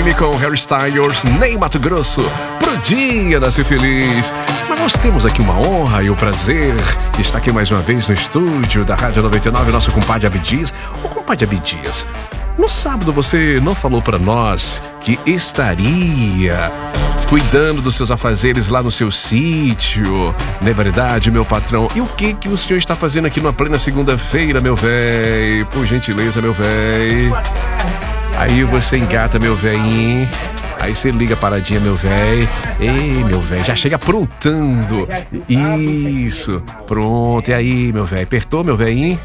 Lavigne com Harry Styles, Ney Matogrosso, Pro Dia Nascer Feliz. Mas nós temos aqui uma honra e o prazer de estar aqui mais uma vez no estúdio da Rádio 99, nosso compadre Abdias. Ô compadre Abdias, no sábado você não falou pra nós que estaria cuidando dos seus afazeres lá no seu sítio, não é verdade, meu patrão? E o que o senhor está fazendo aqui numa plena segunda-feira, meu véi? Por gentileza, meu véi. Aí você engata, meu véi. Aí você liga a paradinha, meu véi. Ei, meu véi, já chega aprontando. Isso, pronto. E aí, meu véi, apertou, meu véi?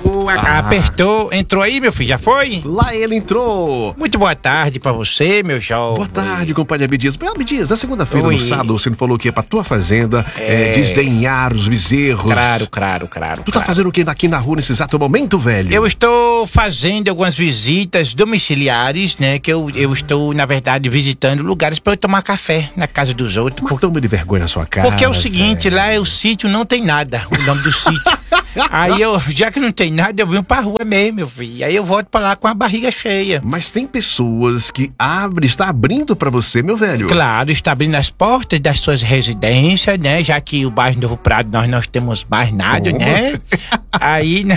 Apertou, entrou aí, meu filho, já foi? Lá ele entrou. Muito boa tarde pra você, meu jovem. Boa tarde, compadre Abdias. Abdias, na segunda-feira, no sábado, você não falou que ia pra tua fazenda desdenhar os bezerros. Claro. Tu tá fazendo o que aqui na rua nesse exato momento, velho? Eu estou fazendo algumas visitas domiciliares, né? Que eu estou, na verdade, visitando lugares pra eu tomar café na casa dos outros. Mas toma de vergonha na sua cara. Porque é o seguinte, lá é o sítio, não tem nada, o nome do sítio. Aí já que não tem nada, eu vim pra rua mesmo, meu filho. Aí eu volto pra lá com a barriga cheia. Mas tem pessoas que está abrindo pra você, meu velho. Claro, está abrindo as portas das suas residências, né? Já que o bairro Novo Prado nós não temos mais nada, né? Aí,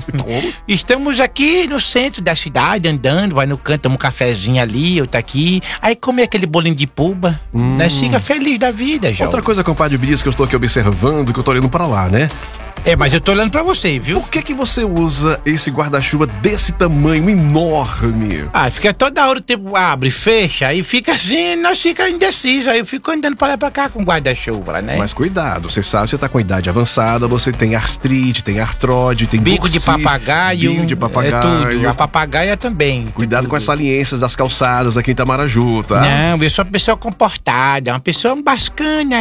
estamos aqui no centro da cidade, andando, vai no canto, toma um cafezinho ali, eu tá aqui. Aí come aquele bolinho de puba, né? Fica feliz da vida, João. Outra coisa, compadre Brias, que eu estou aqui observando, que eu tô olhando pra lá, né? Mas eu tô olhando pra você, viu? Por que você usa esse guarda-chuva desse tamanho enorme? Fica toda hora o tempo abre, fecha, aí fica assim, nós fica indeciso, aí eu fico andando pra lá e pra cá com guarda-chuva, né? Mas cuidado, você sabe, você tá com idade avançada, você tem artrite, tem artrose, tem bico de papagaio. Bico de papagaio. É tudo, a papagaia também. Cuidado com as saliências das calçadas aqui em Tamaraju, tá? Não, eu sou uma pessoa comportada, uma pessoa bascana,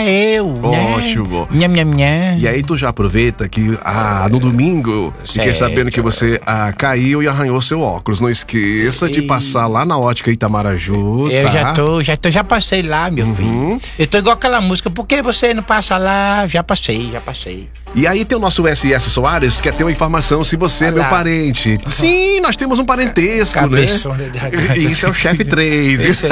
Ótimo. Né? Nham. E aí tu já aproveita que no domingo fiquei sabendo que você caiu e arranhou seu óculos. Não esqueça de passar lá na ótica Itamaraju, eu tá? já passei lá, meu filho. Eu tô igual aquela música, por que você não passa lá? Já passei. E aí tem o nosso SS Soares, que quer ter uma informação se você é meu parente. Sim, nós temos um parentesco, cabeça, né? Isso é o chefe 3. Isso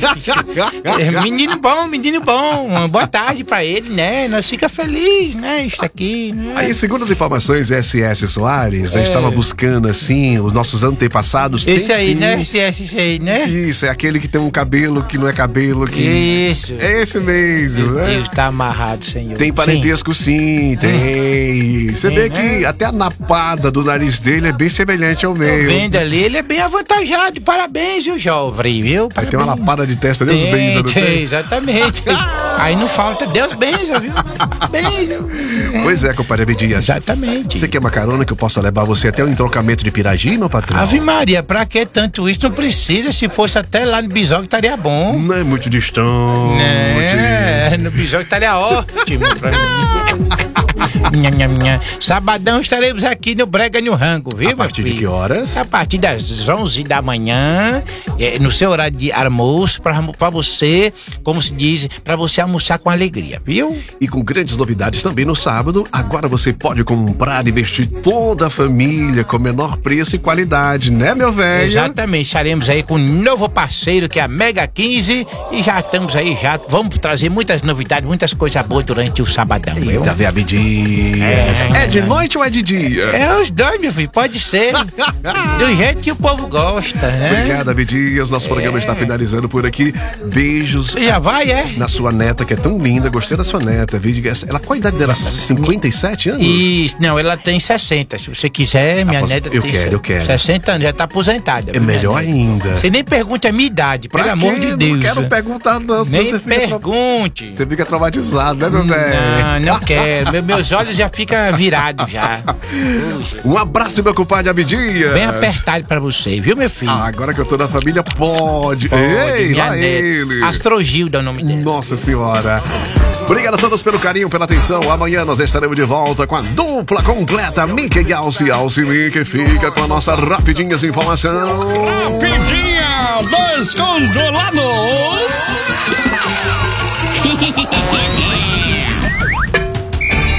aí. Menino bom. Boa tarde pra ele, né? Nós fica feliz, né? Isso aqui, né? Aí, segundo as informações SS Soares, a gente estava buscando, assim, os nossos antepassados. Esse aí, né? Esse aí, né? Isso, é aquele que tem um cabelo que não é cabelo. Isso. É esse mesmo, meu né? Deus, tá amarrado, senhor. Tem parentesco, sim, tem. Você vê que até a napada do nariz dele é bem semelhante ao meu. Tô vendo ali, ele é bem avantajado. Parabéns, viu, jovem, viu? Aí tem uma lapada de testa, Deus benza, não tem? Exatamente. Aí não falta, Deus benza, viu? Beijo. Pois é, compadre Abdias. Exatamente. Você quer uma carona que eu possa levar você até o entroncamento de Piragi, meu patrão? Ave Maria, pra que tanto isso? Não precisa, se fosse até lá no Bisol estaria bom. Não é muito distante. No Bisol estaria ótimo pra mim. Sabadão estaremos aqui no Brega no Rango, viu, A partir de que horas? A partir das 11 da manhã, no seu horário de almoço, pra você, como se diz, pra você almoçar com alegria, viu? E com grandes novidades também no sábado, agora você pode comprar e vestir toda a família com menor preço e qualidade, né, meu velho? Exatamente, estaremos aí com um novo parceiro que é a Mega 15 e já estamos aí, vamos trazer muitas novidades, muitas coisas boas durante o sabadão, viu? Eita, vê Abdias. É de noite ou é de dia? É os dois, meu filho, pode ser. Do jeito que o povo gosta, né? Obrigado, Abdias. Nosso programa está finalizando por aqui. Beijos. Você já vai, na sua neta, que é tão linda. Gostei da sua neta. Ela, qual a idade dela? 57 anos? Isso, não, ela tem 60. Se você quiser, minha neta tem eu quero. 60 anos, já tá aposentada. É melhor ainda. Você nem pergunte a minha idade, pelo amor de Deus. Não quero perguntar, não. Nem pergunte. Você fica traumatizado, né, meu velho? Não quero. Meus olhos já ficam virados já. Um abraço, meu compadre Abdias. Bem apertado pra você, viu, meu filho? Agora que eu tô na família, pode. Ei, minha lá neta. ele. Astrogilda é o nome dele. Nossa senhora. Obrigado a todos pelo carinho, pela atenção. Amanhã nós estaremos de volta com a dupla completa Mickey e Alce Mickey. Fica com a nossa Rapidinhas Informação. Rapidinha dos Controlados.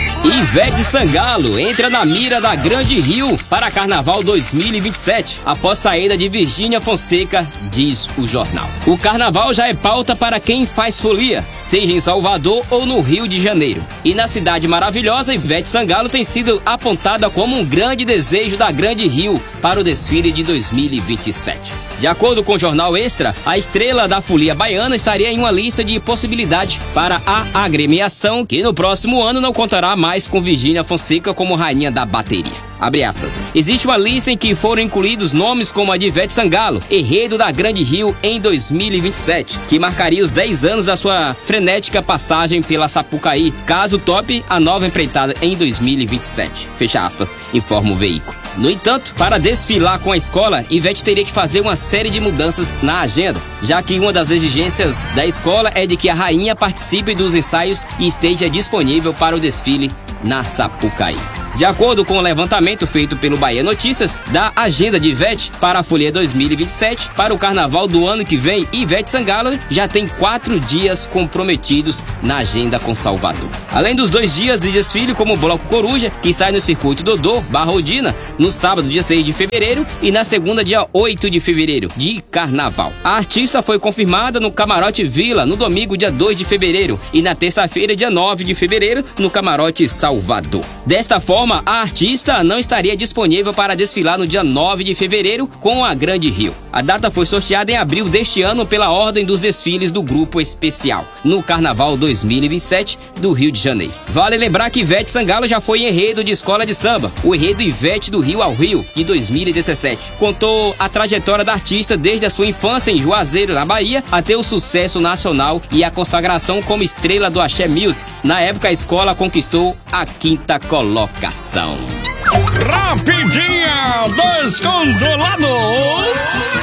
Ivete Sangalo entra na mira da Grande Rio para Carnaval 2027, após saída de Virgínia Fonseca, diz o jornal. O Carnaval já é pauta para quem faz folia, seja em Salvador ou no Rio de Janeiro. E na cidade maravilhosa, Ivete Sangalo tem sido apontada como um grande desejo da Grande Rio para o desfile de 2027. De acordo com o jornal Extra, a estrela da folia baiana estaria em uma lista de possibilidades para a agremiação, que no próximo ano não contará mais com Virgínia Fonseca como rainha da bateria. Abre aspas. Existe uma lista em que foram incluídos nomes como a de Ivete Sangalo, enredo da Grande Rio em 2027, que marcaria os 10 anos da sua frenética passagem pela Sapucaí, caso tope a nova empreitada em 2027. Fecha aspas, informa o veículo. No entanto, para desfilar com a escola, Ivete teria que fazer uma série de mudanças na agenda, já que uma das exigências da escola é de que a rainha participe dos ensaios e esteja disponível para o desfile na Sapucaí. De acordo com o levantamento feito pelo Bahia Notícias, da agenda de Ivete para a Folia 2027, para o Carnaval do ano que vem, Ivete Sangalo já tem 4 dias comprometidos na agenda com Salvador. Além dos 2 dias de desfile como o Bloco Coruja, que sai no Circuito Dodô, Barra Odina, no sábado, dia 6 de fevereiro, e na segunda, dia 8 de fevereiro, de Carnaval. A artista foi confirmada no Camarote Vila, no domingo, dia 2 de fevereiro, e na terça-feira, dia 9 de fevereiro, no Camarote Salvador. Desta forma, a artista não estaria disponível para desfilar no dia 9 de fevereiro com a Grande Rio. A data foi sorteada em abril deste ano pela ordem dos desfiles do Grupo Especial, no Carnaval 2027 do Rio de Janeiro. Vale lembrar que Ivete Sangalo já foi enredo de escola de samba, o enredo Ivete do Rio ao Rio, de 2017. Contou a trajetória da artista desde a sua infância em Juazeiro, na Bahia, até o sucesso nacional e a consagração como estrela do Axé Music. Na época, a escola conquistou a 5ª colocação. Rapidinha dos Controlados.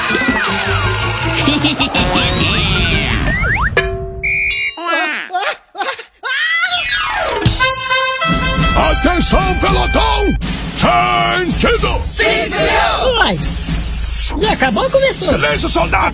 Atenção, pelotão! Sentido! Sim, senhor! Mas... já acabou ou começou? Silêncio, soldado!